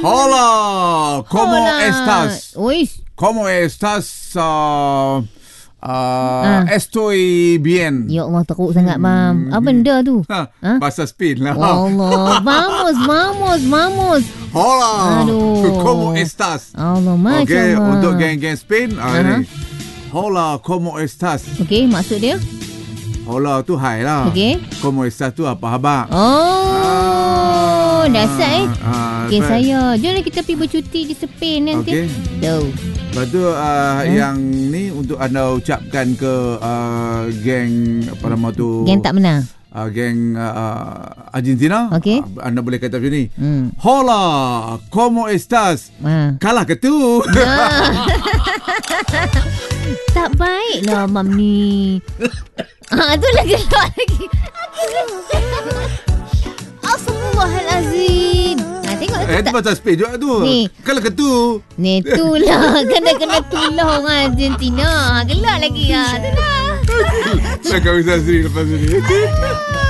Hola, ¿cómo Hola. estás? Uish. ¿Cómo estás? Estoy bien. Ya Allah, teruk sangat, Mam. Apa benda tu? Ha, Ha? bahasa Spain lah. Allah. Vamos. Hola, Aduh. ¿cómo estás? Allah, Masya Okey, Allah. untuk geng-geng Spain, ni. Hola, ¿cómo estás? Okey, maksud dia? Hola tu hai lah. Okey. ¿Cómo estás tu apa khabar? Oh, dasar Okey, lepas- saya. Jomlah kita pergi bercuti di Spain nanti. Okey. Jauh. Lepas tu yang ni untuk anda ucapkan ke geng apa nama tu? Geng tak menang. Geng Argentina. Okey. Anda boleh kata macam ni. Hmm. Hola, ¿cómo estás? Ha. Kalah ke tu? Tak baik lah, Mam ni. Tu lah gelak lagi. Astaghfirullahalazim. Tengok Itu bahasa Spain juga tu. Ni. Kalah ke tu? Ni itulah kena tolong Argentina. Gelak lagi ah. Itulah. Saya kau bisa sendiri lepas ni.